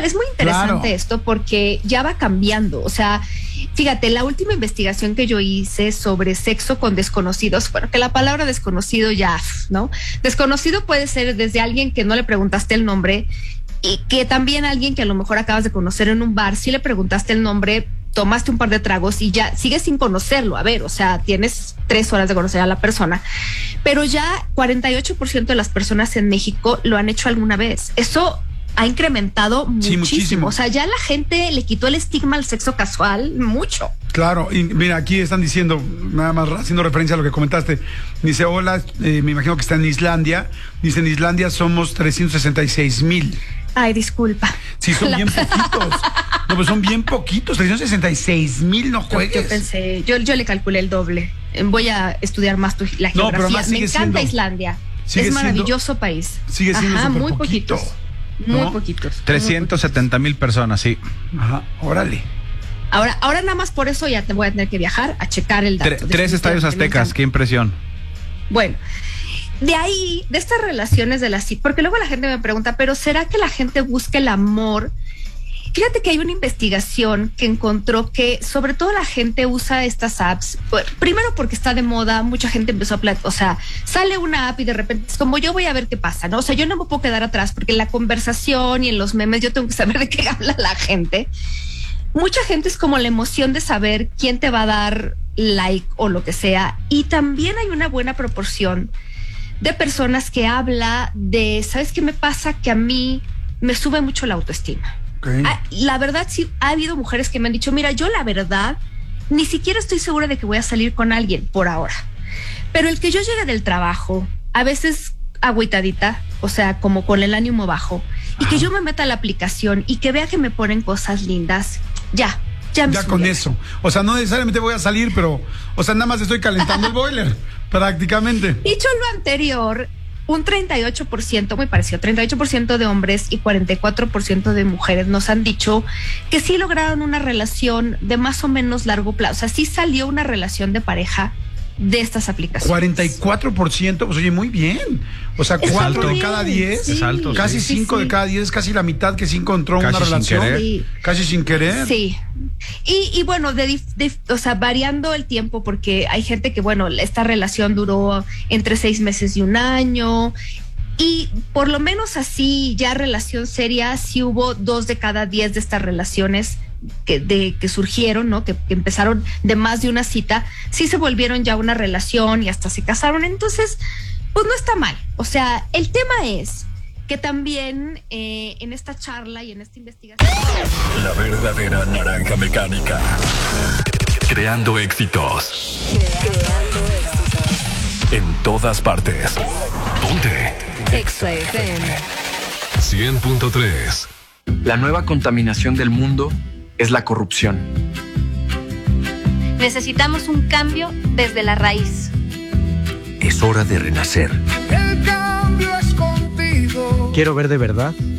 es muy interesante Claro. esto porque ya va cambiando. O sea, fíjate, la última investigación que yo hice sobre sexo con desconocidos, bueno, que la palabra desconocido ya, ¿no? Desconocido puede ser desde alguien que no le preguntaste el nombre y que también alguien que a lo mejor acabas de conocer en un bar, si le preguntaste el nombre, tomaste un par de tragos y ya sigues sin conocerlo. A ver, o sea, tienes 3 horas de conocer a la persona, pero ya 48% de las personas en México lo han hecho alguna vez. Eso ha incrementado Sí, muchísimo. O sea, ya la gente le quitó el estigma al sexo casual mucho. Claro, y mira, aquí están diciendo, nada más haciendo referencia a lo que comentaste, dice, hola, me imagino que está en Islandia, dice, en Islandia somos 366,000. Ay, disculpa. Sí, son bien poquitos. No, pues son bien poquitos, 366,000, no juegues. Yo pensé, yo le calculé el doble. Voy a estudiar más la No, pero geografía. además Me sigue encanta siendo- Islandia. sigue Es siendo- maravilloso país. sigue siendo Ajá, súper muy poquito, poquitos. ¿no? Muy poquitos. 370,000 personas, sí. Ajá, órale. Ahora nada más por eso ya te voy a tener que viajar a checar el dato. 3 estadios Definitivamente, me aztecas, encanta. qué impresión. Bueno, de ahí, de estas relaciones de las... Porque luego la gente me pregunta, ¿pero será que la gente busca el amor? Fíjate que hay una investigación que encontró que sobre todo la gente usa estas apps, primero porque está de moda, mucha gente empezó a o sea, sale una app y de repente es como yo voy a ver qué pasa, ¿no? O sea, yo no me puedo quedar atrás porque en la conversación y en los memes yo tengo que saber de qué habla la gente. Mucha gente es como la emoción de saber quién te va a dar like o lo que sea. Y también hay una buena proporción de personas que habla de, ¿sabes qué me pasa? Que a mí me sube mucho la autoestima. Okay. La verdad, sí, ha habido mujeres que me han dicho, mira, yo la verdad, ni siquiera estoy segura de que voy a salir con alguien por ahora. Pero el que yo llegue del trabajo, a veces agüitadita, o sea, como con el ánimo bajo, y que yo me meta a la aplicación y que vea que me ponen cosas lindas, ya me Ya subió. con eso. O sea, no necesariamente voy a salir, pero, o sea, nada más estoy calentando el boiler, prácticamente. Dicho lo anterior, un 38%, muy parecido, 38% de hombres y 44% de mujeres nos han dicho que sí lograron una relación de más o menos largo plazo. O sea, sí salió una relación de pareja de estas aplicaciones. 44%, pues oye, muy bien. O sea, Es 4 de bien, cada 10, sí. Es alto, casi sí, 5 de sí. cada 10, es casi la mitad que sí encontró Casi una sin relación. querer. Sí. Casi sin querer. Sí. Y bueno, o sea, variando el tiempo, porque hay gente que, bueno, esta relación duró entre 6 meses y 1 año. Y por lo menos así, ya relación seria, sí hubo 2 de cada 10 de estas relaciones que surgieron, ¿no? Que empezaron de más de una cita, sí se volvieron ya una relación y hasta se casaron. Entonces, pues no está mal. O sea, el tema es que también en esta charla y en esta investigación... La verdadera naranja mecánica. Creando éxitos. En todas partes. Ponte. Exa FM. 100.3. La nueva contaminación del mundo es la corrupción. Necesitamos un cambio desde la raíz. Es hora de renacer. El cambio es contigo. Quiero ver de verdad